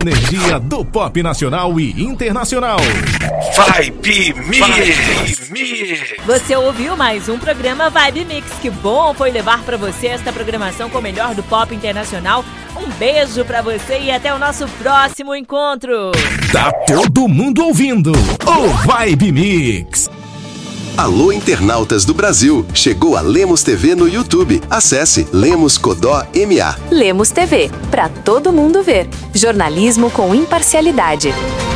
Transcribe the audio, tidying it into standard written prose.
Energia do pop nacional e internacional. Vibe Mix. Você ouviu mais um programa Vibe Mix. Que bom foi levar pra você esta programação com o melhor do pop internacional. Um beijo pra você e até o nosso próximo encontro. Tá todo mundo ouvindo o Vibe Mix. Alô, internautas do Brasil! Chegou a Lemos TV no YouTube. Acesse Lemos Codó MA. Lemos TV, pra todo mundo ver. Jornalismo com imparcialidade.